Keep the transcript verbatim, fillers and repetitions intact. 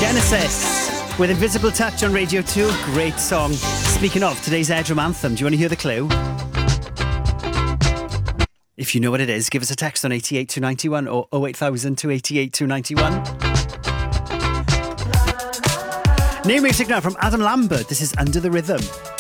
Genesis with Invisible Touch on Radio two. Great song. Speaking of today's Airdrum Anthem, do you want to hear the clue? If you know what it is, give us a text on eight eight two nine one or oh eight thousand two eight eight two nine one. New music now from Adam Lambert. This is Under the Rhythm.